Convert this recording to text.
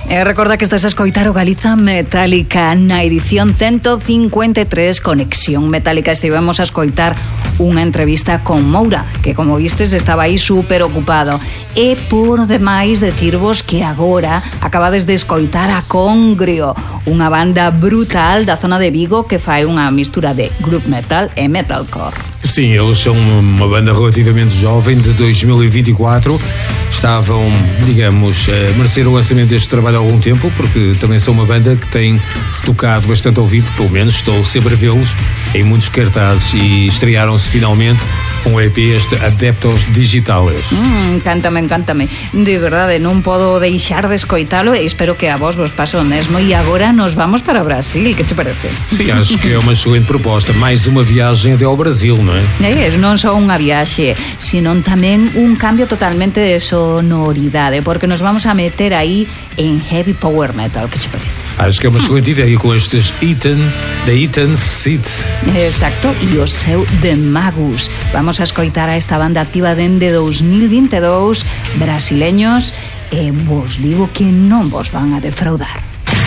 Recorda que estás a escoitar o Galiza Metálica na edición 153 Conexión Metálica. Estivemos a escoitar unha entrevista con Moura, que como vistes estaba aí super ocupado. E por demais decirvos que agora acabades de escoitar a Congrio, unha banda brutal da zona de Vigo que fai unha mistura de groove metal e metalcore. Sim, eles são uma banda relativamente jovem, de 2024. Estavam, digamos, a merecer o lançamento deste trabalho há algum tempo, porque também são uma banda que tem tocado bastante ao vivo, pelo menos estou sempre a vê-los em muitos cartazes, e estrearam-se finalmente com o EP este Adeptos Digitales. Cántame. De verdade, non podo deixar de escoitalo e espero que a vos paso o mesmo. E agora nos vamos para o Brasil, que te parece? Sim, acho que é uma excelente proposta. Mais uma viagem até ao Brasil, não é? Non só unha viaxe, sino tamén un cambio totalmente de sonoridade, porque nos vamos a meter aí en heavy power metal, que te parece? Acho que é uma excelente ideia com estes da Eaton Seed. Exacto, e o seu The Magus. Vamos a escoitar a esta banda activa dende 2022, brasileños, e vos digo que non vos van a defraudar.